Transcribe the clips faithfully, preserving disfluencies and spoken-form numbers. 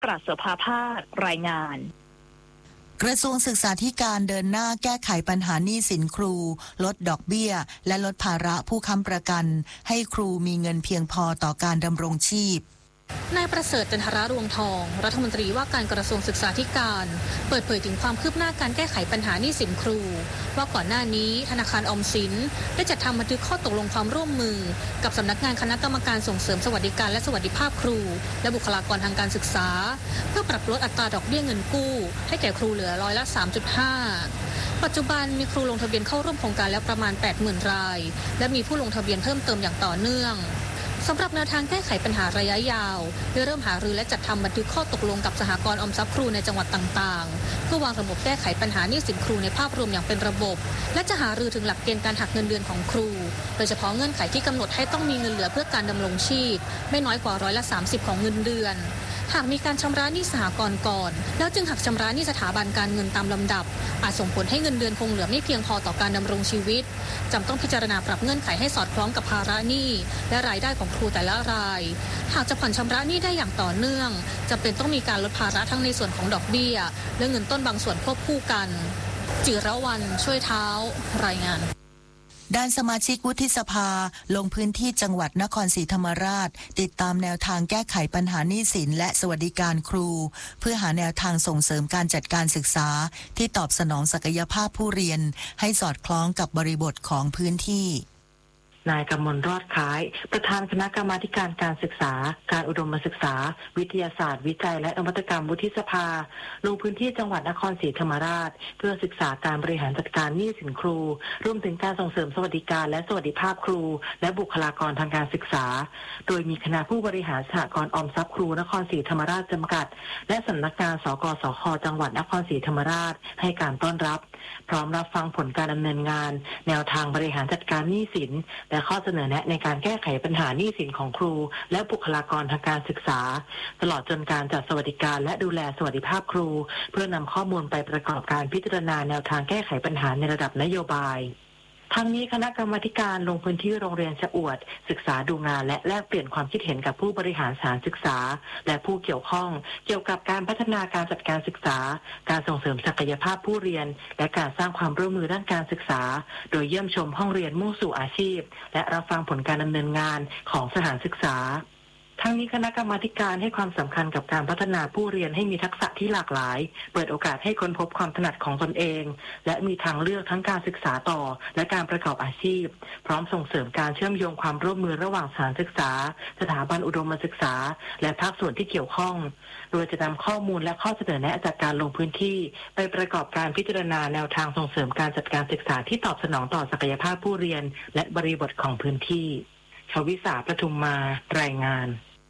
ปรัชภาภาครายงานกระทรวงศึกษาธิการเดินหน้าแก้ไขปัญหาหนี้สินครูลดดอกเบี้ยและลดภาระผู้ค้ำประกันให้ครูมีเงินเพียงพอต่อการดำรงชีพนายประเสริฐจันทรารวงทองรัฐมนตรีว่าการกระทรวงศึกษาธิการเปิดเผยถึงความคืบหน้าการแก้ไขปัญหาหนี้สินครูว่าก่อนหน้านี้ธนาคารออมสินได้จัดทำบันทึกข้อตกลงความร่วมมือกับสำนักงานคณะกรรมการส่งเสริมสวัสดิการและสวัสดิภาพครูและบุคลากรทางการศึกษาเพื่อปรับลดอัตราดอกเบี้ยเงินกู้ให้แก่ครูเหลือร้อยละ สามจุดห้า ปัจจุบันมีครูลงทะเบียนเข้าร่วมโครงการแล้วประมาณ แปดหมื่น รายและมีผู้ลงทะเบียนเพิ่มเติมอย่างต่อเนื่องสำหรับแนวทางแก้ไขปัญหาระยะยาวได้เริ่มหารือและจัดทำบันทึกข้อตกลงกับสหกรณ์ออมทรัพย์ครูในจังหวัดต่างๆเพื่อวางระบบแก้ไขปัญหาหนี้สินครูในภาพรวมอย่างเป็นระบบและจะหารือถึงหลักเกณฑ์การหักเงินเดือนของครูโดยเฉพาะเงื่อนไขที่กำหนดให้ต้องมีเงินเหลือเพื่อการดำรงชีพไม่น้อยกว่าร้อยละสามสิบของเงินเดือนหากมีการชำระหนี้สหกรณ์ก่อนแล้วจึงหักชำระหนี้สถาบันการเงินตามลำดับอาจส่งผลให้เงินเดือนคงเหลือไม่เพียงพอต่อการดำรงชีวิตจำต้องพิจารณาปรับเงื่อนไขให้สอดคล้องกับภาระหนี้และรายได้ของครูแต่ละรายหากจะผ่อนชำระหนี้ได้อย่างต่อเนื่องจำเป็นต้องมีการลดภาระทั้งในส่วนของดอกเบี้ยและเงินต้นบางส่วนควบคู่กันจิรวรรณช่วยเท้ารายงานด้านสมาชิกวุฒิสภาลงพื้นที่จังหวัดนครศรีธรรมราชติดตามแนวทางแก้ไขปัญหาหนี้สินและสวัสดิการครูเพื่อหาแนวทางส่งเสริมการจัดการศึกษาที่ตอบสนองศักยภาพผู้เรียนให้สอดคล้องกับบริบทของพื้นที่นายกำมลรอดคล้ายประธานคณะกรรมาธิการการศึกษาการอุดมศึกษาวิทยาศาสตร์วิจัยและนวัตกรรมวุฒิสภาลงพื้นที่จังหวัดนครศรีธรรมราชเพื่อศึกษาการบริหารจัดการหนี้สินครูรวมถึงการส่งเสริมสวัสดิการและสวัสดิภาพครูและบุคลากรทางการศึกษาโดยมีคณะผู้บริหารสหกรณ์ออมทรัพย์ครูนครศรีธรรมราชจำกัดและสำนักงานสกสคจังหวัดนครศรีธรรมราชให้การต้อนรับพร้อมรับฟังผลการดำเนินงานแนวทางบริหารจัดการหนี้สินและข้อเสนอแนะในการแก้ไขปัญหาหนี้สินของครูและบุคลากรทางการศึกษาตลอดจนการจัดสวัสดิการและดูแลสวัสดิภาพครูเพื่อนำข้อมูลไปประกอบการพิจารณาแนวทางแก้ไขปัญหาในระดับนโยบายทั้งนี้คณะกรรมาธิการลงพื้นที่โรงเรียนชะอวดศึกษาดูงานและแลกเปลี่ยนความคิดเห็นกับผู้บริหารสถานศึกษาและผู้เกี่ยวข้องเกี่ยวกับการพัฒนาการจัดการศึกษาการส่งเสริมศักยภาพผู้เรียนและการสร้างความร่วมมือด้านการศึกษาโดยเยี่ยมชมห้องเรียนมุ่งสู่อาชีพและรับฟังผลการดำเนินงานของสถานศึกษาทั้งนี้คณะกรรมาธิการให้ความสำคัญกับการพัฒนาผู้เรียนให้มีทักษะที่หลากหลายเปิดโอกาสให้ค้นพบความถนัดของตนเองและมีทางเลือกทั้งการศึกษาต่อและการประกอบอาชีพพร้อมส่งเสริมการเชื่อมโยงความร่วมมือระหว่างสถานศึกษาสถาบันอุดมศึกษาและภาคส่วนที่เกี่ยวข้องโดยจะนำข้อมูลและข้อเสนอแนะจากการลงพื้นที่ไปประกอบการพิจารณาแนวทางส่งเสริมการจัดการศึกษาที่ตอบสนองต่อศักยภาพผู้เรียนและบริบทของพื้นที่ชวิสาประทุมมารายงาน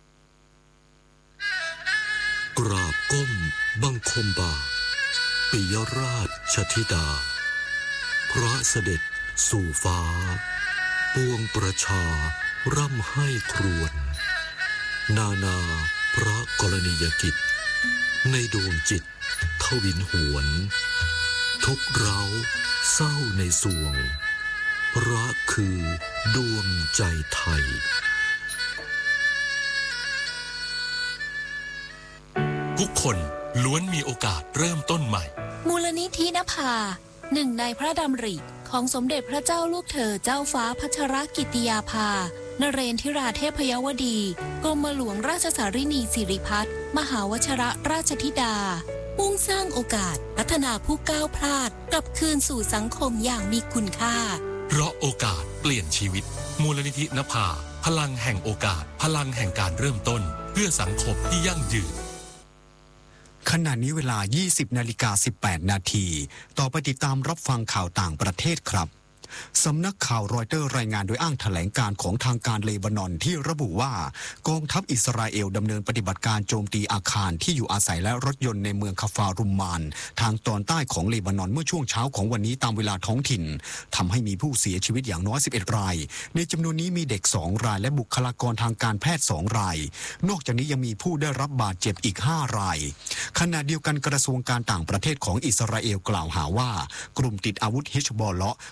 กราบก้มบังคมบาปิยราชธิดาพระเสด็จสู่ฟ้าปวงประชาร่ำให้ครวญนานาพระกรณียกิจในดวงจิตทวินหวนทุกเร้าเศร้าในสวงรักคือดวงใจไทยทุกคนล้วนมีโอกาสเริ่มต้นใหม่มูลนิธินภาหนึ่งในพระดำริของสมเด็จพระเจ้าลูกเธอเจ้าฟ้าพัชรกิติยาภานเรนทิราเทพยวดีกรมหลวงราชสารินีสิริพัฒน์มหาวชรราชธิดามุ่งสร้างโอกาสพัฒนาผู้ก้าวพลาดกลับคืนสู่สังคมอย่างมีคุณค่าเพราะโอกาสเปลี่ยนชีวิตมูลนิธินภาพลังแห่งโอกาสพลังแห่งการเริ่มต้นเพื่อสังคมที่ยั่งยืนขณะนี้เวลา ยี่สิบนาฬิกาสิบแปดนาทีต่อไปติดตามรับฟังข่าวต่างประเทศครับ สำนักข่าวรอยเตอร์รายงานโดยอ้างแถลงการของทางการเลบานอนที่ระบุว่ากองทัพอิสราเอลดำเนินปฏิบัติการโจมตีอาคารที่อยู่อาศัยและรถยนต์ในเมืองคาฟารุมมานทางตอนใต้ของเลบานอนเมื่อช่วงเช้าของวันนี้ตามเวลาท้องถิ่นทำให้มีผู้เสียชีวิตอย่างน้อยสิบเอ็ดรายในจำนวนนี้มีเด็กสองรายและบุคลากรทางการแพทย์สองรายนอกจากนี้ยังมีผู้ได้รับบาดเจ็บอีกห้ารายขณะเดียวกันกระทรวงการต่างประเทศของอิสราเอลกล่าวหาว่ากลุ่มติดอาวุธฮิชบอลเลาะห์กำลังพ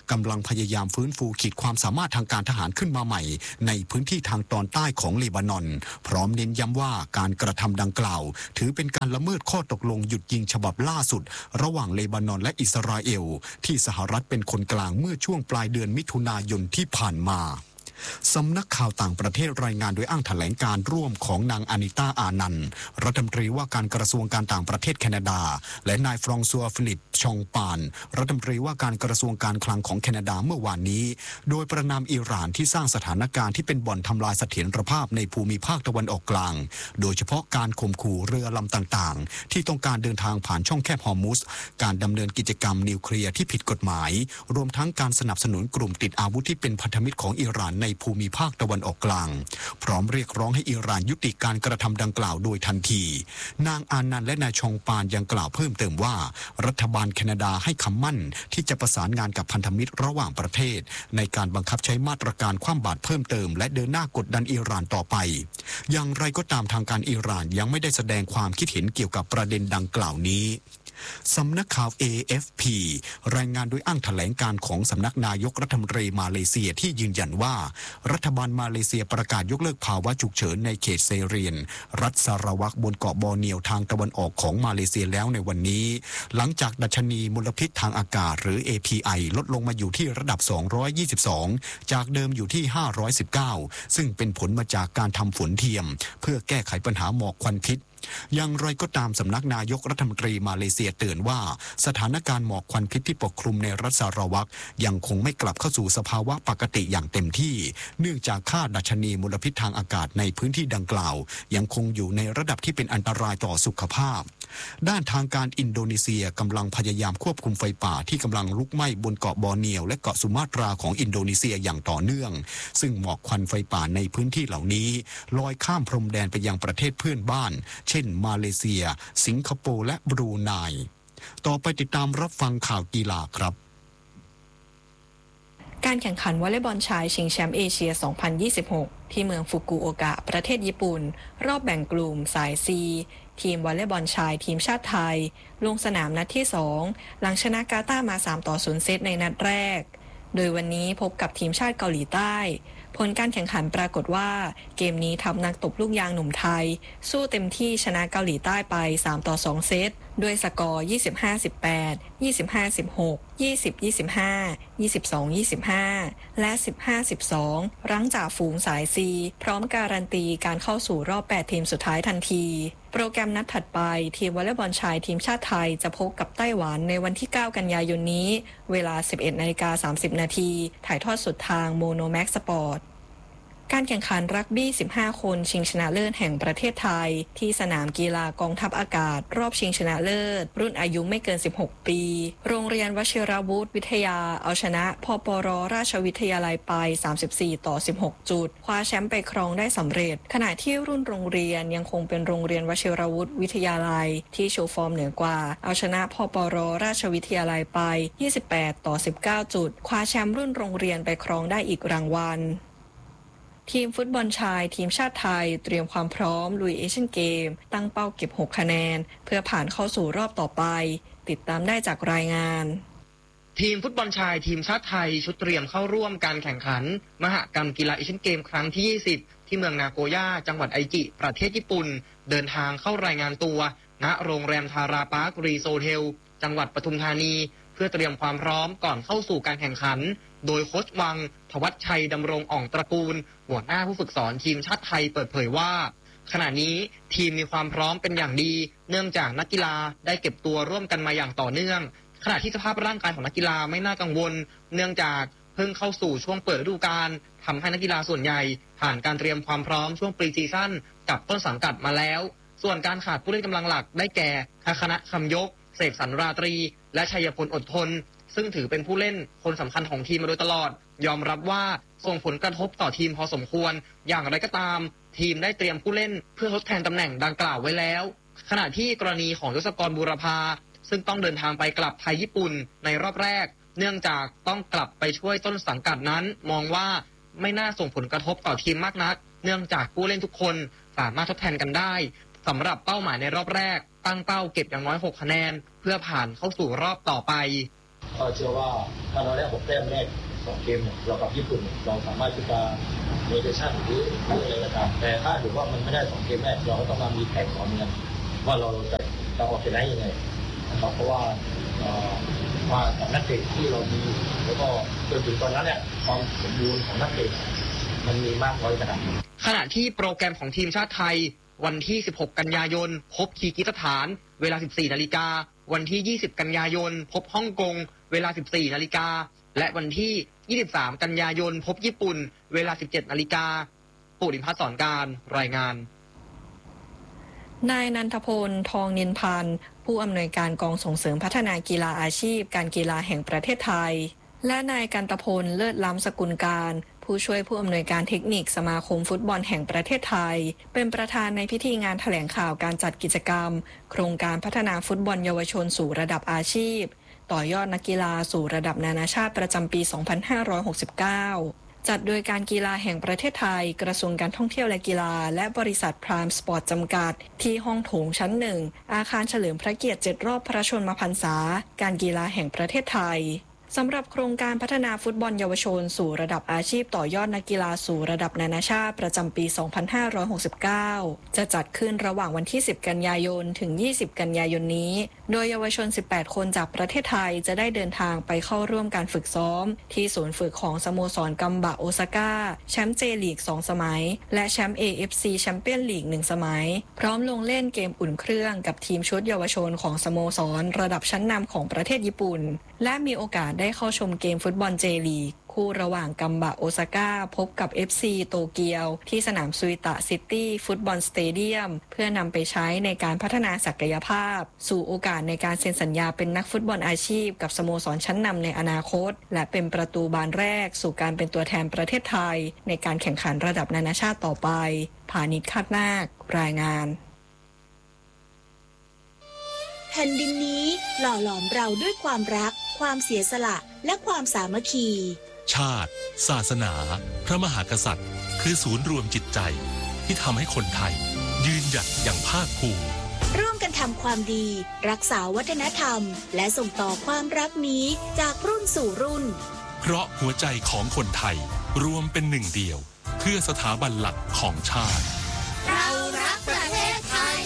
พยายามฟื้นฟูขีดความสามารถทางการทหารขึ้นมาใหม่ในพื้นที่ทางตอนใต้ของเลบานอนพร้อมเน้นย้ำว่าการกระทำดังกล่าวถือเป็นการละเมิดข้อตกลงหยุดยิงฉบับล่าสุดระหว่างเลบานอนและอิสราเอลที่สหรัฐเป็นคนกลางเมื่อช่วงปลายเดือนมิถุนายนที่ผ่านมาสำนักข่าวต่างประเทศรายงานโดยอ้างแถลงการร่วมของนางอานิต้าอานันต์รัฐมนตรีว่าการกระทรวงการต่างประเทศแคนาดาและนายฟรองซัวฟิลิปชองปานรัฐมนตรีว่าการกระทรวงการคลังของแคนาดาเมื่อวานนี้โดยประนามอิหร่านที่สร้างสถานการณ์ที่เป็นบ่อนทำลายเสถียรภาพในภูมิภาคตะวันออกกลางโดยเฉพาะการข่มขู่เรือลำต่างๆที่ต้องการเดินทางผ่านช่องแคบฮอร์มุสการดำเนินกิจกรรมนิวเคลียร์ที่ผิดกฎหมายรวมทั้งการสนับสนุนกลุ่มติดอาวุธที่เป็นพันธมิตรของอิหร่านในภูมิภาคตะวันออกกลางพร้อมเรียกร้องให้อิหร่านยุติการกระทำดังกล่าวโดยทันทีนางอานันต์และนายชองปานยังกล่าวเพิ่มเติมว่ารัฐบาลแคนาดาให้คำมั่นที่จะประสานงานกับพันธมิตรระหว่างประเทศในการบังคับใช้มาตรการคว่ำบาตรเพิ่มเติมและเดินหน้ากดดันอิหร่านต่อไปอย่างไรก็ตามทางการอิหร่านยังไม่ได้แสดงความคิดเห็นเกี่ยวกับประเด็นดังกล่าวนี้สำนักข่าว เอ เอฟ พี รายงานโดยอ้างแถลงการของสำนักนายกรัฐมนตรีมาเลเซียที่ยืนยันว่ารัฐบาลมาเลเซียประกาศยกเลิกภาวะฉุกเฉินในเขตเซเรียนรัฐซาราวักบนเกาะบอร์เนียวทางตะวันออกของมาเลเซียแล้วในวันนี้หลังจากดัชนีมลพิษทางอากาศหรือ เอ พี ไอ ลดลงมาอยู่ที่ระดับสองร้อยยี่สิบสองจากเดิมอยู่ที่ห้าร้อยสิบเก้าซึ่งเป็นผลมาจากการทำฝนเทียมเพื่อแก้ไขปัญหาหมอกควันพิษอย่างไรก็ตามสำนักนายกรัฐมนตรีมาเลเซียเตือนว่าสถานการณ์หมอกควันพิษที่ปกคลุมในรัฐซาราวักยังคงไม่กลับเข้าสู่สภาวะปกติอย่างเต็มที่เนื่องจากค่าดัชนีมลพิษทางอากาศในพื้นที่ดังกล่าวยังคงอยู่ในระดับที่เป็นอันตรายต่อสุขภาพด้านทางการอินโดนีเซียกำลังพยายามควบคุมไฟป่าที่กำลังลุกไหม้บนเกาะบอร์เนียวและเกาะสุมาตราของอินโดนีเซียอย่างต่อเนื่องซึ่งหมอกควันไฟป่าในพื้นที่เหล่านี้ลอยข้ามพรมแดนไปยังประเทศเพื่อนบ้านเช่นมาเลเซียสิงคโปร์และบรูไนต่อไปติดตามรับฟังข่าวกีฬาครับการแข่งขันวอลเลย์บอลชายชิงแชมป์เอเชีย สองพันยี่สิบหก ที่เมืองฟุกุโอกะประเทศญี่ปุ่นรอบแบ่งกลุ่มสาย C ทีมวอลเลย์บอลชายทีมชาติไทยลงสนามนัดที่สองหลังชนะกาตาร์มาสามต่อศูนย์เซตในนัดแรกโดยวันนี้พบกับทีมชาติเกาหลีใต้ผลการแข่งขันปรากฏว่าเกมนี้ทัพนักตบลูกยางหนุ่มไทยสู้เต็มที่ชนะเกาหลีใต้ไปสามต่อสองเซตด้วยสกอร์ยี่สิบห้า สิบแปด ยี่สิบห้า สิบหก ยี่สิบ ยี่สิบห้า ยี่สิบสอง ยี่สิบห้าและสิบห้า สิบสองรั้งจ่าฝูงสาย C พร้อมการันตีการเข้าสู่รอบแปดทีมสุดท้ายทันทีโปรแกรมนัดถัดไปทีมวอลเลย์บอลชายทีมชาติไทยจะพบกับไต้หวันในวันที่เก้ากันยายนนี้เวลา สิบเอ็ดนาฬิกาสามสิบนาทีถ่ายทอดสดทางโมโนแม็กซ์สปอร์ตการแข่งขันรักบี้สิบห้าคนชิงชนะเลิศแห่งประเทศไทยที่สนามกีฬากองทัพอากาศรอบชิงชนะเลิศรุ่นอายุไม่เกินสิบหกปีโรงเรียนวชิรวุฒิวิทยาเอาชนะพปร.ราชวิทยาลัยไปสามสิบสี่ต่อสิบหกจุดคว้าแชมป์ไปครองได้สำเร็จขณะที่รุ่นโรงเรียนยังคงเป็นโรงเรียนวชิรวุฒิวิทยาลัยที่โชว์ฟอร์มเหนือกว่าเอาชนะพปร.ราชวิทยาลัยไปยี่สิบแปดต่อสิบเก้าจุดคว้าแชมป์รุ่นโรงเรียนไปครองได้อีกรางวัลทีมฟุตบอลชายทีมชาติไทยเตรียมความพร้อมลุยเอเชียนเกมตั้งเป้าเก็บหกคะแนนเพื่อผ่านเข้าสู่รอบต่อไปติดตามได้จากรายงานทีมฟุตบอลชายทีมชาติไทยชุดเตรียมเข้าร่วมการแข่งขันมหกรรมกีฬาเอเชียนเกมครั้งที่ยี่สิบที่เมืองนาโกย่าจังหวัดไอจิประเทศญี่ปุ่นเดินทางเข้ารายงานตัวณโรงแรมทาราปาร์ครีโซเทลจังหวัดปทุมธานีเพื่อเตรียมความพร้อมก่อนเข้าสู่การแข่งขันโดยโค้ชวังทวัชชัยดำรงอ่องตระกูลหัวหน้าผู้ฝึกสอนทีมชาติไทยเปิดเผยว่าขณะนี้ทีมมีความพร้อมเป็นอย่างดีเนื่องจากนักกีฬาได้เก็บตัวร่วมกันมาอย่างต่อเนื่องขณะที่สภาพร่างกายของนักกีฬาไม่น่ากังวลเนื่องจากเพิ่งเข้าสู่ช่วงเปิดฤดูกาลทำให้นักกีฬาส่วนใหญ่ผ่านการเตรียมความพร้อมช่วงปรีซีซั่นกับต้นสังกัดมาแล้วส่วนการขาดผู้เล่นกำลังหลักได้แก่ทัคณะคำยกเสกสรรราตรีและชัยพลอดทนซึ่งถือเป็นผู้เล่นคนสำคัญของทีมมาโดยตลอดยอมรับว่าส่งผลกระทบต่อทีมพอสมควรอย่างไรก็ตามทีมได้เตรียมผู้เล่นเพื่อทดแทนตำแหน่งดังกล่าวไว้แล้วขณะที่กรณีของยศกรบูรพาซึ่งต้องเดินทางไปกลับไทยญี่ปุ่นในรอบแรกเนื่องจากต้องกลับไปช่วยต้นสังกัดนั้นมองว่าไม่น่าส่งผลกระทบต่อทีมมากนักเนื่องจากผู้เล่นทุกคนสามารถทดแทนกันได้สำหรับเป้าหมายในรอบแรกตั้งเป้าเก็บอย่างน้อยหกคะแนนเพื่อผ่านเข้าสู่รอบต่อไปก็เชื่อว่าถ้าเราได้หกแต้มแรกสองเกมเรากับญี่ปุ่นเราสามารถที่จะโรเตชั่นหรืออะไรก็ตามแต่ถ้าถือว่ามันไม่ได้สองเกมแรกเราก็ต้องมามีแผนต่อเนื่องว่าเราจะจะออกจะได้ยังไงนะครับเพราะว่าว่ากับนักเตะที่เรามีแล้วก็จนถึงตอนนั้นเนี่ยความสมบูรณ์ของนักเตะมันมีมากน้อยขนาดไหนขณะที่โปรแกรมของทีมชาติไทยวันที่สิบหกกันยายนพบคีร์กิสถานเวลา สิบสี่นาฬิกาวันที่ยี่สิบกันยายนพบฮ่องกงเวลา สิบสี่นาฬิกาและวันที่ยี่สิบสามกันยายนพบญี่ปุ่นเวลา สิบเจ็ดนาฬิกาปุริพัฒน์สอนการรายงานนายนันทพลทองนินพันธ์ผู้อำนวยการกองส่งเสริมพัฒนากีฬาอาชีพการกีฬาแห่งประเทศไทยและนายกันตพลเลิศล้ำสกุลการผู้ช่วยผู้อำนวยการเทคนิคสมาคมฟุตบอลแห่งประเทศไทยเป็นประธานในพิธีงานแถลงข่าวการจัดกิจกรรมโครงการพัฒนาฟุตบอลเยาวชนสู่ระดับอาชีพต่อยอดนักกีฬาสู่ระดับนานาชาติประจำปี สองพันห้าร้อยหกสิบเก้า จัดโดยการกีฬาแห่งประเทศไทยกระทรวงการท่องเที่ยวและกีฬาและบริษัทพรามสปอร์ตจำกัดที่ห้องโถงชั้นหนึ่งอาคารเฉลิมพระเกียรติเจ็ดรอบพระชนมพรรษาการกีฬาแห่งประเทศไทยสำหรับโครงการพัฒนาฟุตบอลเยาวชนสู่ระดับอาชีพต่อยอดนักกีฬาสู่ระดับนานาชาติประจำปี สองพันห้าร้อยหกสิบเก้า จะจัดขึ้นระหว่างวันที่ สิบกันยายนถึง ยี่สิบกันยายนนี้โดยเยาวชน สิบแปดคนจากประเทศไทยจะได้เดินทางไปเข้าร่วมการฝึกซ้อมที่ศูนย์ฝึกของสโมสรกัมบะโอซาก้าแชมป์เจลีกสองสมัยและแชมป์ เอ เอฟ ซี แชมเปี้ยนลีกหนึ่งสมัยพร้อมลงเล่นเกมอุ่นเครื่องกับทีมชุดเยาวชนของสโมสรระดับชั้นนำของประเทศญี่ปุ่นและมีโอกาสได้เข้าชมเกมฟุตบอลเจลีกคู่ระหว่างกัมบะโอซาก้าพบกับ เอฟ ซี โตเกียวที่สนามซุยตะซิตี้ฟุตบอลสเตเดียมเพื่อนำไปใช้ในการพัฒนาศักยภาพสู่โอกาสในการเซ็นสัญญาเป็นนักฟุตบอลอาชีพกับสโมสรชั้นนำในอนาคตและเป็นประตูบานแรกสู่การเป็นตัวแทนประเทศไทยในการแข่งขันระดับนานาชาติต่อไปพานิช คาดนาครายงานแผ่นดินนี้หล่อหลอมเราด้วยความรักความเสียสละและความสามัคคีชาติศาสนาพระมหากษัตริย์คือศูนย์รวมจิตใจที่ทำให้คนไทยยืนหยัดอย่างภาคภูมิร่วมกันทำความดีรักษาวัฒนธรรมและส่งต่อความรักนี้จากรุ่นสู่รุ่นเพราะหัวใจของคนไทยรวมเป็นหนึ่งเดียวเพื่อสถาบันหลักของชาติเรารักประเทศไทย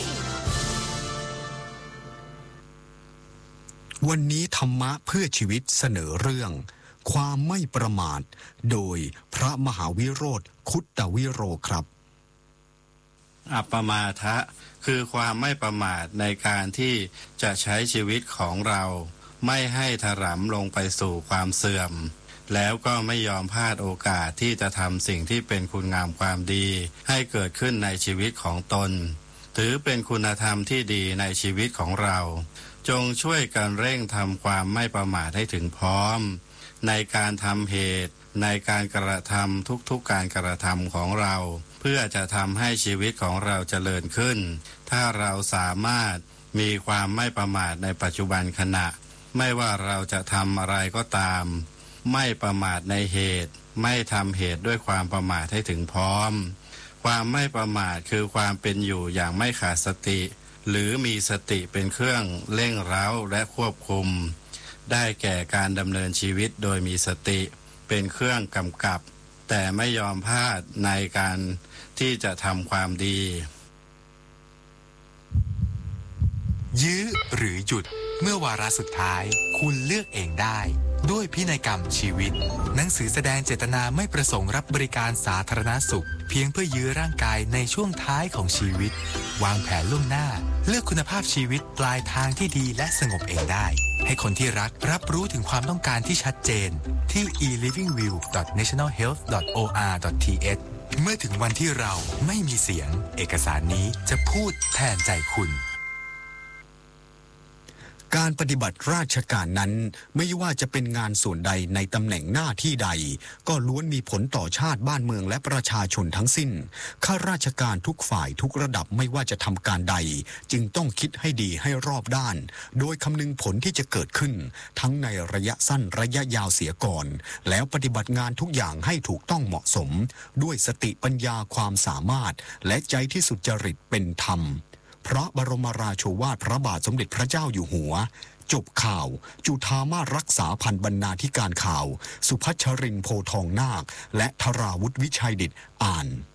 วันนี้ธรรมะเพื่อชีวิตเสนอเรื่องความไม่ประมาทโดยพระมหาวิโรธคุตตวิโรครับอัปปมาทะคือความไม่ประมาทในการที่จะใช้ชีวิตของเราไม่ให้ถลำลงไปสู่ความเสื่อมแล้วก็ไม่ยอมพลาดโอกาสที่จะทำสิ่งที่เป็นคุณงามความดีให้เกิดขึ้นในชีวิตของตนถือเป็นคุณธรรมที่ดีในชีวิตของเราจงช่วยกันเร่งทำความไม่ประมาทให้ถึงพร้อมในการทำเหตุในการกระทำทุกๆการกระทำของเราเพื่อจะทำให้ชีวิตของเราเจริญขึ้นถ้าเราสามารถมีความไม่ประมาทในปัจจุบันขณะไม่ว่าเราจะทำอะไรก็ตามไม่ประมาทในเหตุไม่ทำเหตุด้วยความประมาทให้ถึงพร้อมความไม่ประมาทคือความเป็นอยู่อย่างไม่ขาดสติหรือมีสติเป็นเครื่องเร่งเร้าและควบคุมได้แก่การดำเนินชีวิตโดยมีสติเป็นเครื่องกำกับแต่ไม่ยอมพลาดในการที่จะทำความดียื้อหรือหยุดเมื่อวาระสุดท้ายคุณเลือกเองได้ด้วยพินัยกรรมชีวิตหนังสือแสดงเจตนาไม่ประสงค์รับบริการสาธารณสุขเพียงเพื่อยื้อร่างกายในช่วงท้ายของชีวิตวางแผนล่วงหน้าเลือกคุณภาพชีวิตปลายทางที่ดีและสงบเองได้ให้คนที่รักรับรู้ถึงความต้องการที่ชัดเจนที่ อี ลิฟวิ่งวิว ดอท เนชั่นแนล เฮลท์ ดอท โอ อาร์ ดอท ที เอช เมื่อถึงวันที่เราไม่มีเสียงเอกสารนี้จะพูดแทนใจคุณการปฏิบัติราชการนั้นไม่ว่าจะเป็นงานส่วนใดในตำแหน่งหน้าที่ใดก็ล้วนมีผลต่อชาติบ้านเมืองและประชาชนทั้งสิ้นข้าราชการทุกฝ่ายทุกระดับไม่ว่าจะทำการใดจึงต้องคิดให้ดีให้รอบด้านโดยคำนึงผลที่จะเกิดขึ้นทั้งในระยะสั้นระยะยาวเสียก่อนแล้วปฏิบัติงานทุกอย่างให้ถูกต้องเหมาะสมด้วยสติปัญญาความสามารถและใจที่สุจริตเป็นธรรมพระบรมราโชวาทพระบาทสมเด็จพระเจ้าอยู่หัวจบข่าว จุธามาศรักษาพันธ์บรรณาธิการข่าว สุพัชรินทร์โพทองนาคและธราวุฒิวิชัยดิษฐ์อ่าน